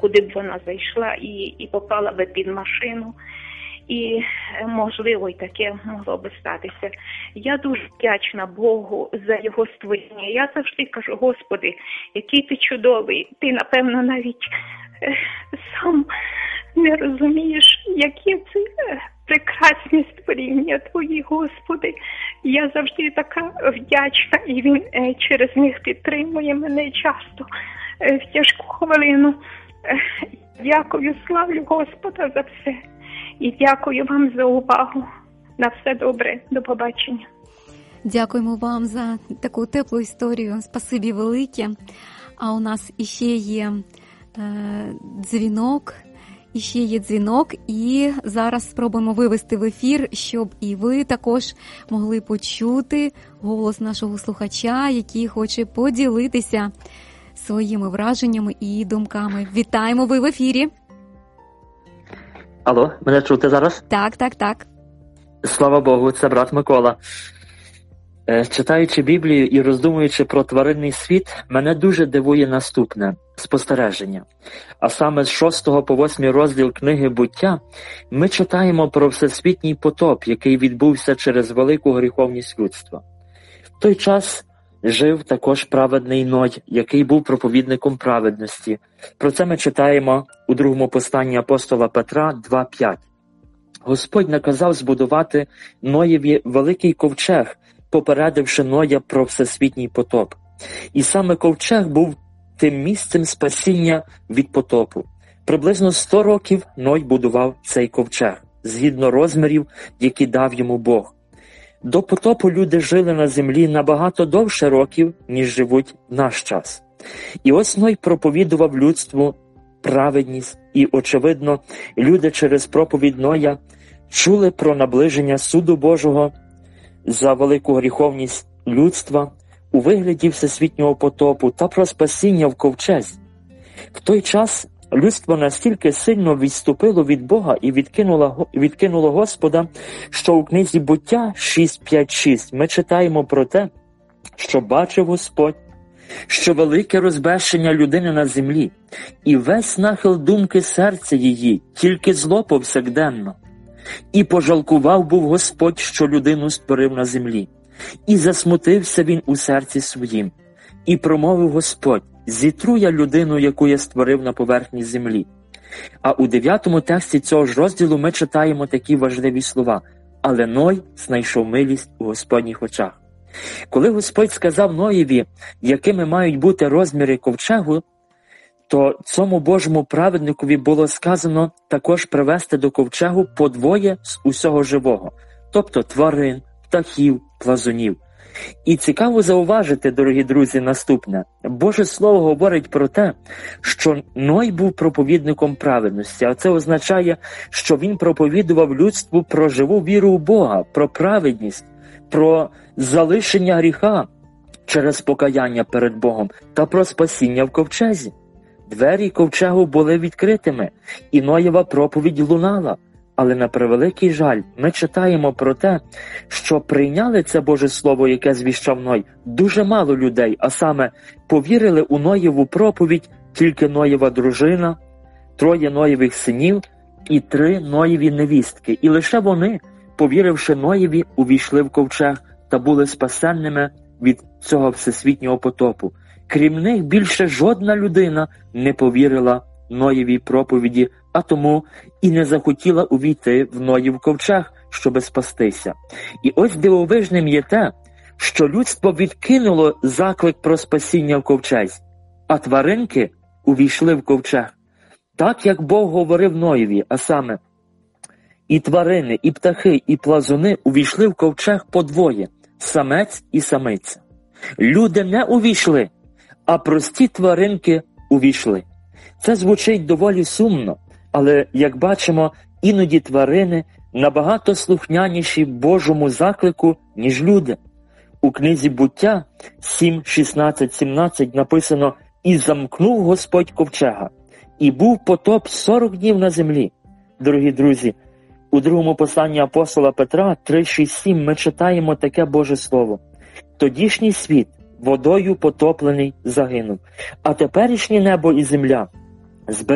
куди б вона зайшла і попала би під машину. І, можливо, і таке могло би статися. Я дуже вдячна Богу за його створіння. Я завжди кажу: Господи, який ти чудовий. Ти, напевно, навіть сам не розумієш, які це прекрасні створіння Твої, Господи. Я завжди така вдячна, і Він через них підтримує мене часто в тяжку хвилину. Дякую, славлю Господа за все. І дякую вам за увагу. На все добре. До побачення. Дякуємо вам за таку теплу історію. Спасибі велике. А у нас іще є дзвінок. І зараз спробуємо вивести в ефір, щоб і ви також могли почути голос нашого слухача, який хоче поділитися своїми враженнями і думками. Вітаємо, ви в ефірі. Алло, мене чути зараз? Так. Слава Богу, це брат Микола. Читаючи Біблію і роздумуючи про тваринний світ, мене дуже дивує наступне спостереження. А саме з 6 по 8 розділ книги «Буття» ми читаємо про всесвітній потоп, який відбувся через велику гріховність людства. В той час жив також праведний Ной, який був проповідником праведності. Про це ми читаємо у другому посланні апостола Петра 2:5. Господь наказав збудувати Ноєві великий ковчег, попередивши Ноя про всесвітній потоп. І саме ковчег був тим місцем спасіння від потопу. Приблизно 100 років Ной будував цей ковчег, згідно розмірів, які дав йому Бог. До потопу люди жили на землі набагато довше років, ніж живуть в наш час. І ось Ной проповідував людству праведність, і, очевидно, люди через проповідь Ноя чули про наближення суду Божого за велику гріховність людства у вигляді всесвітнього потопу та про спасіння в ковчезі. В той час людство настільки сильно відступило від Бога і відкинуло Господа, що у книзі «Буття» 6:5-6 ми читаємо про те, що бачив Господь, що велике розбещення людини на землі, і весь нахил думки серця її, тільки зло повсякденно. І пожалкував був Господь, що людину створив на землі, і засмутився він у серці своїм. І промовив Господь: зітру я людину, яку я створив на поверхні землі. А у 9 тексті цього ж розділу ми читаємо такі важливі слова: але Ной знайшов милість у Господніх очах. Коли Господь сказав Ноєві, якими мають бути розміри ковчегу, то цьому Божому праведникові було сказано також привести до ковчегу по 2 з усього живого, тобто тварин, птахів, плазунів. І цікаво зауважити, дорогі друзі, наступне. Боже Слово говорить про те, що Ной був проповідником праведності, а це означає, що він проповідував людству про живу віру у Бога, про праведність, про залишення гріха через покаяння перед Богом та про спасіння в ковчезі. Двері ковчегу були відкритими, і Ноєва проповідь лунала. Але на превеликий жаль, ми читаємо про те, що прийняли це Боже Слово, яке звіщав Ной, дуже мало людей, а саме повірили у Ноєву проповідь тільки Ноєва дружина, 3 Ноєвих синів і 3 Ноєві невістки. І лише вони, повіривши Ноєві, увійшли в ковчег та були спасенними від цього всесвітнього потопу. Крім них, більше жодна людина не повірила Ноєвій проповіді, а тому і не захотіла увійти в Ноїв ковчег, щоби спастися. І ось дивовижним є те, що людство відкинуло заклик про спасіння в ковчезі, а тваринки увійшли в ковчег. Так, як Бог говорив Ноєві, а саме і тварини, і птахи, і плазуни увійшли в ковчег по 2, самець і самиця. Люди не увійшли, а прості тваринки увійшли. Це звучить доволі сумно, але, як бачимо, іноді тварини набагато слухняніші Божому заклику, ніж люди. У книзі «Буття» 7:16-17 написано: «І замкнув Господь ковчега, і був потоп 40 днів на землі». Дорогі друзі, у другому посланні апостола Петра 3:6-7 ми читаємо таке Боже Слово: «Тодішній світ водою потоплений загинув, а теперішнє небо і земля